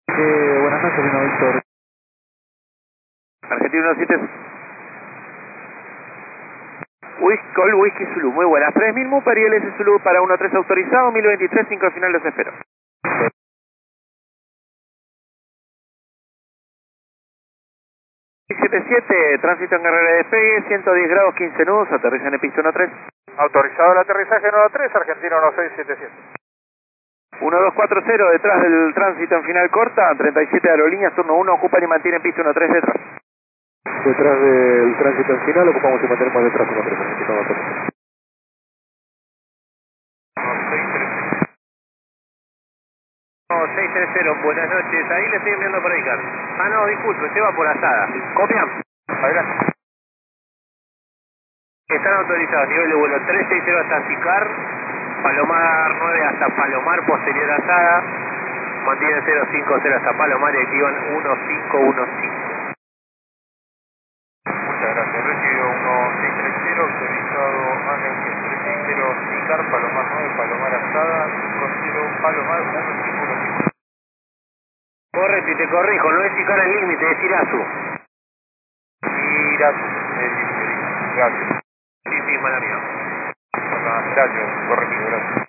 Buenas noches, señor Víctor. Argentino 17. Call Whisky Zulu, muy buenas. 3000 Mupar y LS Zulu para 13 autorizado, 1023, 5 al final los espero. 77, tránsito en carrera de despegue, 110 grados, 15 nudos, aterrizan en pista 13. Autorizado el aterrizaje 13, Argentino 1677. 1240, detrás del tránsito en final corta, 37 aerolíneas, turno 1, ocupan y mantienen pista 13 detrás. Detrás del tránsito en final, ocupamos y mantenemos detrás una presa. Argentino 630, buenas noches, ahí le estoy enviando para indicar. Ah, no, disculpe, usted va por Asada. Copian. Adelante. Están autorizados, nivel de vuelo 360 hasta Sicar, Palomar 9 hasta Palomar, posterior Asada, mantienen 050 hasta Palomar y activan 1515. Muchas gracias. Recibido 1630, autorizado Ángel 360, Sicar, Palomar 9, Palomar Asada, 50, Palomar 1515. Correcto, y te corrijo, no es Sicar el límite, es Irazu. Irazu, el límite. Gracias. Sí, mala mía. Gracias, correcto, gracias.